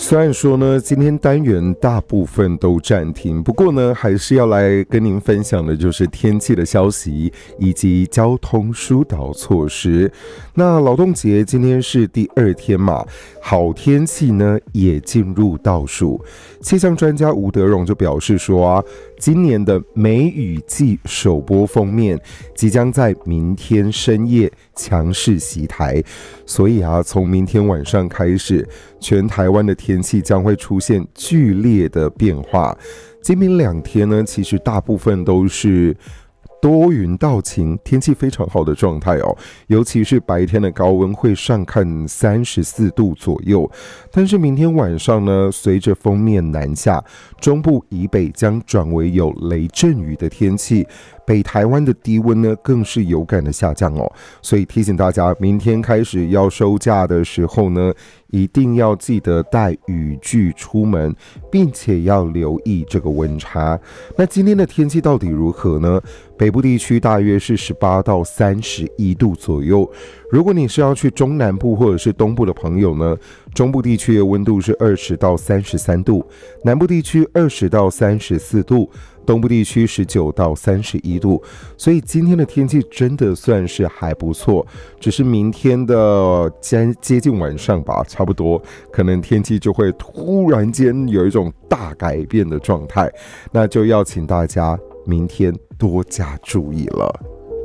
虽然说呢，今天单元大部分都暂停，不过呢，还是要来跟您分享的就是天气的消息以及交通疏导措施。那劳动节今天是第2天嘛，好天气呢也进入倒数。气象专家吴德荣就表示说今年的梅雨季首波锋面即将在明天深夜强势袭台，所以从明天晚上开始，全台湾的天气将会出现剧烈的变化。今明2天呢，其实大部分都是多云到晴，天气非常好的状态尤其是白天的高温会上看34度左右。但是明天晚上呢，随着锋面南下，中部以北将转为有雷阵雨的天气，北台湾的低温呢更是有感的下降所以提醒大家，明天开始要收假的时候呢，一定要记得带雨具出门，并且要留意这个温差。那今天的天气到底如何呢？北部地区大约是18到31度左右。如果你是要去中南部或者是东部的朋友呢，中部地区的温度是20到33度，南部地区20到34度，东部地区19到31度，所以今天的天气真的算是还不错。只是明天的接近晚上吧，差不多可能天气就会突然间有一种大改变的状态，那就要请大家明天多加注意了。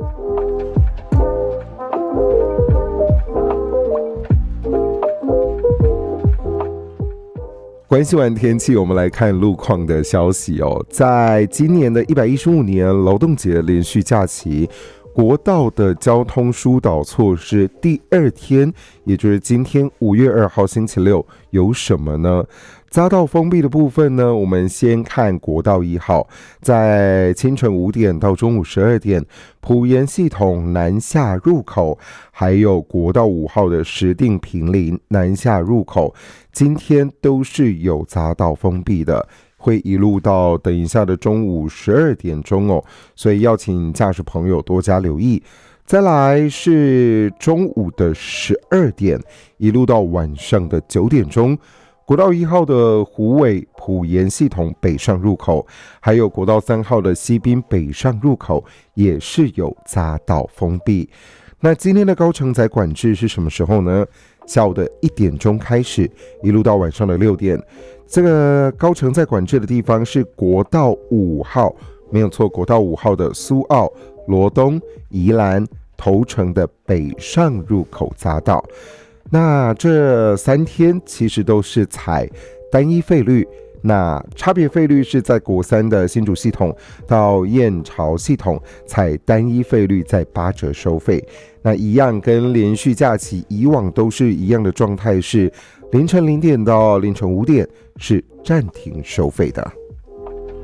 关系完天气，我们来看路况的消息在今年的115年劳动节连续假期，国道的交通疏导措施第2天，也就是今天5月2号星期六有什么呢？匝道封闭的部分呢，我们先看国道1号，在清晨5点到中午12点，埔盐系统南下入口，还有国道5号的石碇坪林南下入口，今天都是有匝道封闭的，会一路到等一下的中午12点钟所以要请驾驶朋友多加留意。再来是中午的12点，一路到晚上的9点钟，国道1号的虎尾埔盐系统北上入口，还有国道3号的西滨北上入口也是有匝道封闭。那今天的高承载管制是什么时候呢？下午的1点钟开始，一路到晚上的6点。这个高承载管制的地方是国道5号，没有错，国道5号的苏澳、罗东、宜兰、头城的北上入口匝道。那这3天其实都是采单一费率，那差别费率是在国3的新竹系统到燕巢系统采单一费率，在8折收费。那一样跟连续假期以往都是一样的状态，是凌晨0点到凌晨5点是暂停收费的。